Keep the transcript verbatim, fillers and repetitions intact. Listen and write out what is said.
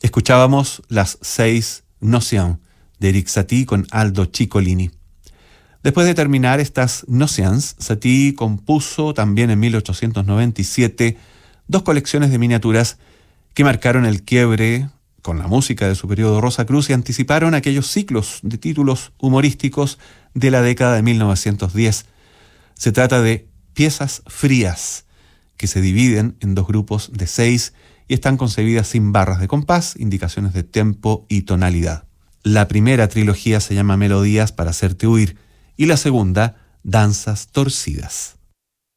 Escuchábamos las seis Notions de Erik Satie con Aldo Ciccolini. Después de terminar estas Notions, Satie compuso también en mil ochocientos noventa y siete dos colecciones de miniaturas que marcaron el quiebre con la música de su periodo Rosacruz y anticiparon aquellos ciclos de títulos humorísticos de la década de mil novecientos diez. Se trata de piezas frías, que se dividen en dos grupos de seis y están concebidas sin barras de compás, indicaciones de tempo y tonalidad. La primera trilogía se llama Melodías para hacerte huir y la segunda, Danzas torcidas.